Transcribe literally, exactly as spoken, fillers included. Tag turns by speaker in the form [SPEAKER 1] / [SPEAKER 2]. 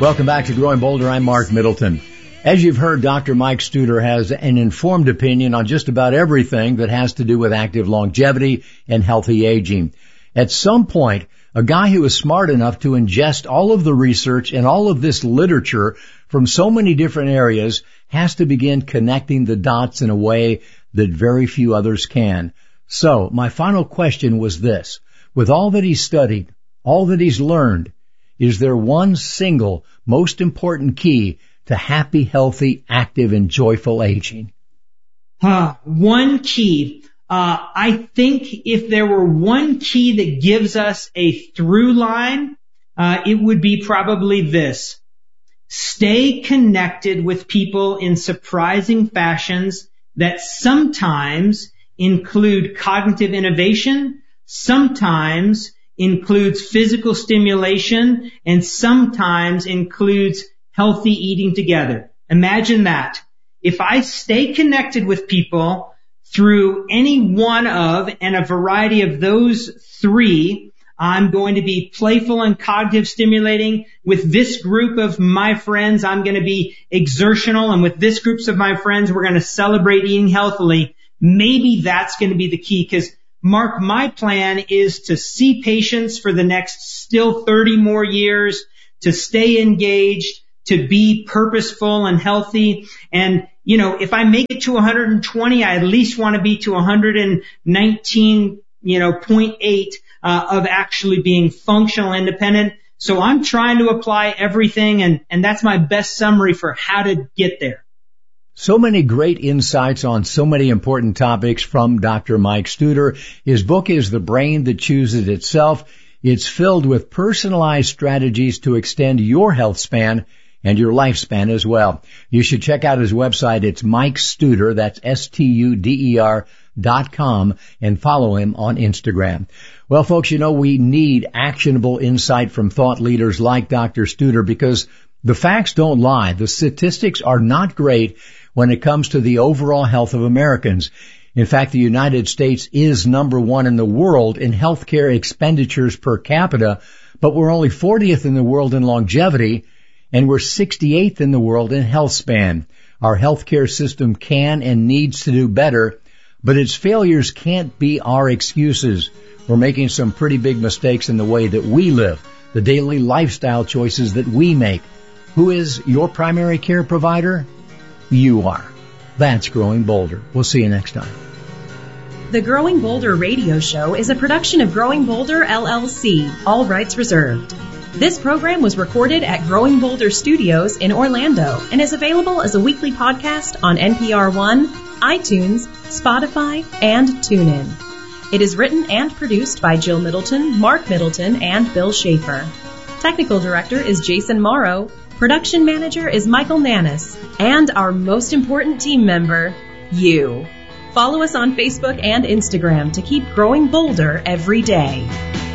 [SPEAKER 1] Welcome back to Growing Bolder. I'm Mark Middleton. As you've heard, Doctor Mike Studer has an informed opinion on just about everything that has to do with active longevity and healthy aging. At some point, a guy who is smart enough to ingest all of the research and all of this literature from so many different areas has to begin connecting the dots in a way that very few others can. So, my final question was this. With all that he's studied, all that he's learned, is there one single, most important key to happy, healthy, active, and joyful aging?
[SPEAKER 2] Uh, one key. Uh, I think if there were one key that gives us a through line, uh, it would be probably this. Stay connected with people in surprising fashions that sometimes include cognitive innovation, sometimes includes physical stimulation, and sometimes includes healthy eating together. Imagine that. If I stay connected with people through any one of and a variety of those three, I'm going to be playful and cognitive stimulating. With this group of my friends, I'm going to be exertional. And with this groups of my friends, we're going to celebrate eating healthily. Maybe that's going to be the key, because Mark, my plan is to see patients for the next still thirty more years, to stay engaged, to be purposeful and healthy. And, you know, if I make it to one hundred twenty, I at least want to be to one hundred nineteen, you know, point eight uh, of actually being functional independent. So I'm trying to apply everything, and, and that's my best summary for how to get there.
[SPEAKER 1] So many great insights on so many important topics from Doctor Mike Studer. His book is The Brain That Chooses Itself. It's filled with personalized strategies to extend your health span and your lifespan as well. You should check out his website. It's Mike Studer, that's S T U D E R dot com, and follow him on Instagram. Well, folks, you know, we need actionable insight from thought leaders like Doctor Studer, because the facts don't lie. The statistics are not great when it comes to the overall health of Americans. In fact, the United States is number one in the world in healthcare expenditures per capita, but we're only fortieth in the world in longevity, and we're sixty-eighth in the world in health span. Our healthcare system can and needs to do better, but its failures can't be our excuses. We're making some pretty big mistakes in the way that we live, the daily lifestyle choices that we make. Who is your primary care provider? You are. That's Growing Bolder. We'll see you next time.
[SPEAKER 3] The Growing Bolder radio show is a production of Growing Bolder, L L C, all rights reserved. This program was recorded at Growing Bolder Studios in Orlando and is available as a weekly podcast on N P R One, iTunes, Spotify, and TuneIn. It is written and produced by Jill Middleton, Mark Middleton, and Bill Schaefer. Technical director is Jason Morrow. Production manager is Michael Nannis. And our most important team member, you. Follow us on Facebook and Instagram to keep growing bolder every day.